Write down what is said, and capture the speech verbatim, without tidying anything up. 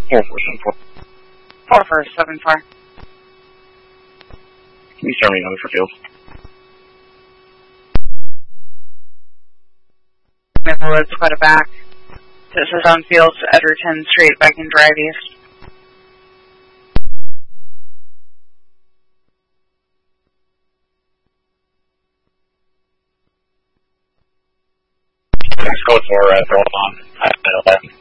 four four seven four. four four seven four. Can you start me over for field? Maplewood's quite a back. This is on field to Edgerton, straight back and drive east. Let's go for uh, throw on. I don't know.